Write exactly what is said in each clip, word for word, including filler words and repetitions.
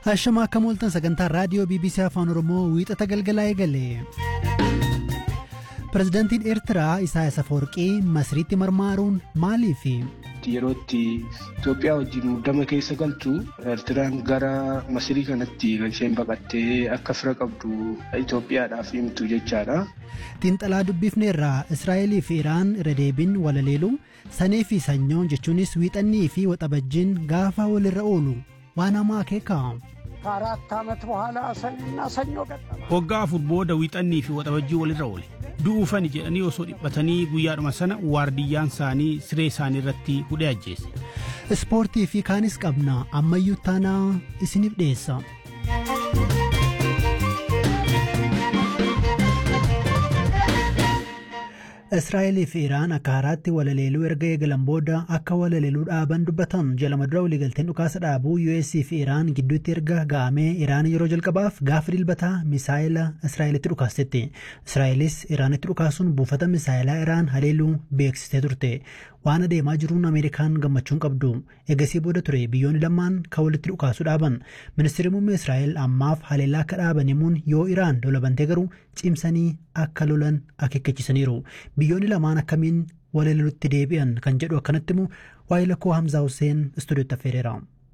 Ashama akka mooltan sagantaa raadiyoo B B C Afaan Oromoo wiixata galgalaa eegale. Pireezidaantiin Eertiraa Isaayyaas Afwerqii Masriitti marmaaruun maaliifi? Yerootti Itoophiyaa wajjin muddama keessa galtu Eertiraan gara Masrii kanatti kan isheen baqattee akka fira qabdu Itoophiyaadhaaf himtu jechaadha. Xiinxalaa dubbifneerraa Israa'elii fi Iraan irra deebiin walaleelu sanii fi sanyoon jechuunis wiixannii fi waxabajjiin gaafa walirra oolu waan hamaa akeeka. ከአራት ዓመት በኋላ ሰኞና ሰኞ ገጠመ ወጋ ፉትቦል ዊጠኒ ፊ ወጠበጂ ወልራ ወለ ዱኡፈን ጀኒ ኦሶ ዲበተኒ ጉያድማ ሰነ ዋርዲያን ሳኒ ስሬ ሳኒ ረቲ ሁዴ አጄስ ስፖርtii fi kaanis qabna ammayyuu taana isiniif dhiyeessa. Israa'elii fi Iraan akka haraatti walaleeluu erga eegalan booda akka walaleeluu dhaaban dubbatan jala madura waliigalteen dhukaasa dhaabuu U S fi Iraan gidduutti erga ga'amee Iraan yeroo jalqabaaf gaafa dilbataa misaayila Israa'elitti dhukaastetti. Israa'elis Iraanitti dhukaasuun buufata misaayilaa Iraan haleeluu beeksistee turte. Waan adeemaa jiruun Ameerikaan gammachuun qabdu. Eegasii booda ture biyyoonni lamaan kan walitti dhukaasu dhaaban. Ministeerri muummee Israa'el ammaaf haleellaa akka dhaaban himuun yoo Iraan lola bantee garuu cimsanii akka lolan akeekkachiisaniiru. Biyyoonni lamaan akkamiin walaleelutti deebi'an kan jedhu akkanatti immoo waa'ee lakkoo Hamzaa Hussein istuudiyootti affeereera.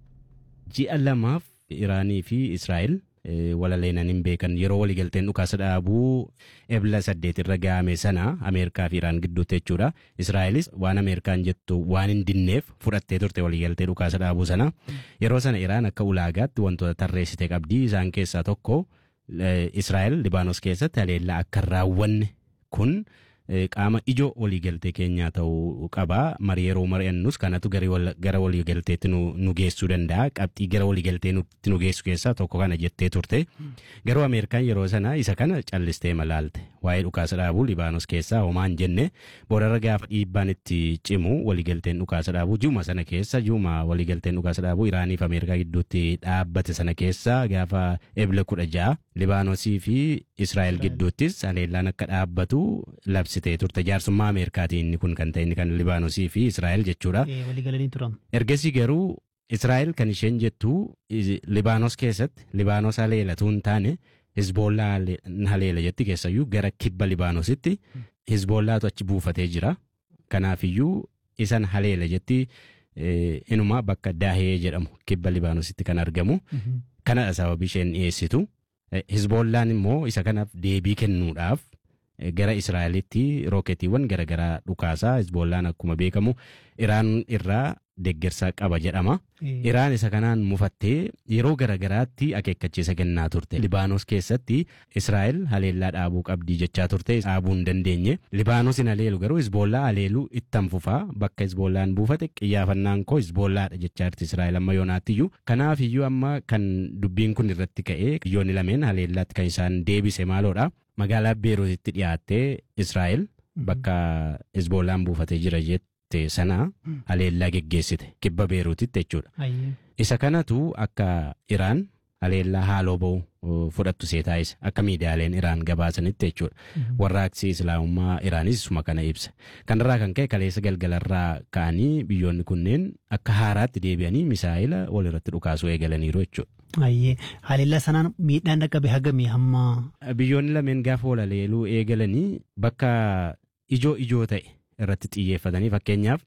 Ji'a lamaaf Iraanii fi Israa'el walaleenan hin beekan yeroo waliigalteen dhukaasa dhaabuu ebla saddeet irra ga'ame sana Ameerikaa fi Iraan gidduutti jechuudha. Israa'elis waan Ameerikaan jettu waan hin dinneef fudhattee turte waliigaltee dhukaasa dhaabuu sana. Yeroo sana Iraan akka ulaagaatti wantoota tarreessite qabdi. Isaan keessaa tokko Israa'el Libaanos keessatti haleellaa akka raawwanne kun qaama ijoo waliigaltee keenyaa ta'uu qaba. Marii yeroo mari'annus kanatu gara waliigalteetti nu geessuu danda'a. Qabxii gara waliigalteetti nu geessu keessaa tokko kana jettee turte. Garuu Ameerikaan yeroo sana isa kana callistee malaalte. Waa'ee dhukaasa dhaabuu Libaanos keessaa homaan jenne boodarra gaafa dhiibbaan itti cimu waliigalteen dhukaasa dhaabuu juma sana keessa juma waliigalteen dhukaasa dhaabuu Iraanii fi Ameerikaa gidduutti dhaabbate sana keessa gaafa ebla kudha ja'a Libaanosii fi Israa'el gidduuttis haleellaan akka dhaabbatu labsitee turte. Jaarsummaa Ameerikaatiin kun kan ta'e inni kan Libaanosii fi Israa'el jechuudha. Waliigalanii turan. Ergasii garuu Israa'el kan isheen jettu Libaanos keessatti Libaanos haleelatu hin taane Hizbollaa haleela jetti keessayyuu gara kibba Libaanositti Hizbollaatu achi buufatee jira. Kanaafiyyuu isan haleela jetti inuma bakka Daahee jedhamu kibba Libaanositti kan argamu. Kanadha sababii isheen dhiyeessitu. Hizbollaan immoo isa kanaaf deebii kennuudhaaf gara Israa'elitti rooketiiwwan garagaraa dhukaasaa. Hizbollaan akkuma beekamu Iraan irraa deeggarsa qaba jedhama. Iraan isa kanaan mufattee yeroo garagaraatti akeekkachiisa kennaa turte. Libaanos keessatti Israa'el haleellaa dhaabuu qabdii jechaa turte. Dhaabuu hin dandeenye. Libaanos hin haleelu garuu Hizbollaa haleeluu ittan fufaa. Bakka Hizbollaan buufate xiyyaafannaan koo Hizbollaadha jechaa jirti Israa'el amma yoonaattiyyuu. Kanaafiyyuu amma kan dubbiin kun irratti ka'ee biyyoonni lameen haleellaatti kan isaan deebise maaloodha. Magaalaa Beeruutitti dhiyaattee Israa'el bakka Hizbollaan buufatee jira jette sana haleellaa geggeessite kibba Beeruutitti jechuudha. Isa kanatu akka Iraan haleellaa haaloo ba'u fudhattu seetaayisa akka miidiyaaleen Iraan gabaasanitti jechuudha. Warraaqsi Islaamummaa Iraanis isuma kana ibsa. Kanarraa kan ka'e kaleessa galgalarraa ka'anii biyyoonni kunneen akka haaraatti deebi'anii misaa'ila walirratti dhukaasuu eegalaniiru jechuudha. Ayyee haleellaa sanaan miidhaan dhaqqabe hagamii hamma biyyoonni lameen gaafa walaleeluu eegalanii bakka ijoo ijoo ta'e irratti xiyyeeffatanii fakkeenyaaf